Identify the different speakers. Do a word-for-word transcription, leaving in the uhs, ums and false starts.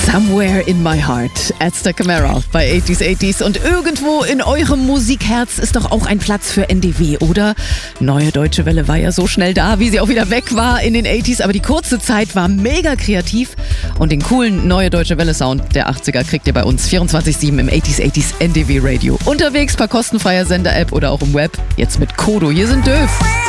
Speaker 1: Somewhere in my heart, Aztec Camara bei achtziger achtziger. Und irgendwo in eurem Musikherz ist doch auch ein Platz für N D W, oder? Neue Deutsche Welle war ja so schnell da, wie sie auch wieder weg war in den achtziger. Aber die kurze Zeit war mega kreativ. Und den coolen Neue Deutsche Welle Sound der achtziger kriegt ihr bei uns vierundzwanzig sieben im achtziger achtziger N D W Radio. Unterwegs per kostenfreier Sender-App oder auch im Web. Jetzt mit Kodo. Hier sind Döf.